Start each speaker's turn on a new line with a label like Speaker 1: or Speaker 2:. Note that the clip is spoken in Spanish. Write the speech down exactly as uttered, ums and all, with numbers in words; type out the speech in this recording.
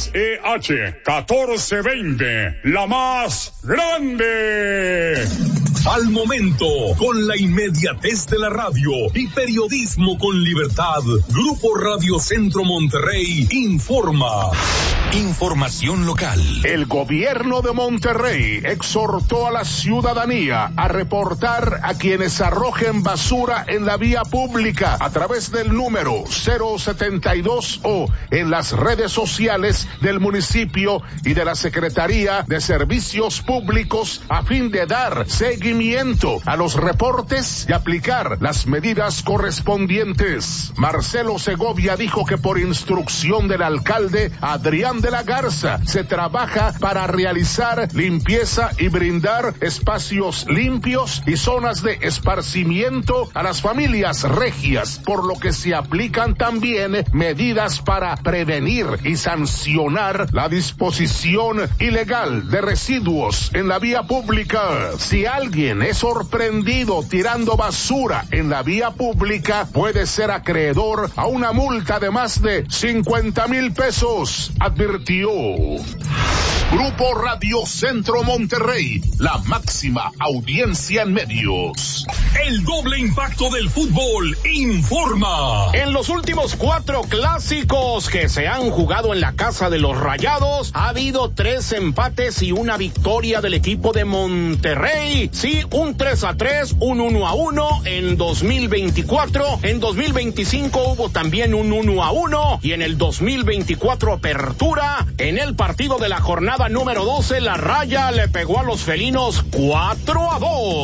Speaker 1: X E H catorce veinte, la más grande.
Speaker 2: Al momento, con la inmediatez de la radio y periodismo con libertad, Grupo Radio Centro Monterrey informa. Información local.
Speaker 3: El gobierno de Monterrey exhortó a la ciudadanía a reportar a quienes arrojen basura en la vía pública a través del número cero setenta y dos o en las redes sociales del municipio y de la Secretaría de Servicios Públicos a fin de dar seguimiento a los reportes y aplicar las medidas correspondientes. Marcelo Segovia dijo que por instrucción del alcalde Adrián de la Garza se trabaja para realizar limpieza y brindar espacios limpios y zonas de esparcimiento a las familias regias, por lo que se aplican también medidas para prevenir y sancionar la disposición ilegal de residuos en la vía pública. Si alguien es sorprendido tirando basura en la vía pública, puede ser acreedor a una multa de más de cincuenta mil pesos, advirtió. Grupo Radio Centro Monterrey, la máxima audiencia en medios.
Speaker 2: El doble impacto del fútbol informa.
Speaker 4: En los últimos cuatro clásicos que se han jugado en la casa de los Rayados, ha habido tres empates y una victoria del equipo de Monterrey. Sí, un tres a tres, un uno a uno en dos mil veinticuatro. En dos mil veinticinco hubo también un uno a uno y en el dos mil veinticuatro apertura. En el partido de la jornada número doce, la Raya le pegó a los felinos cuatro a dos.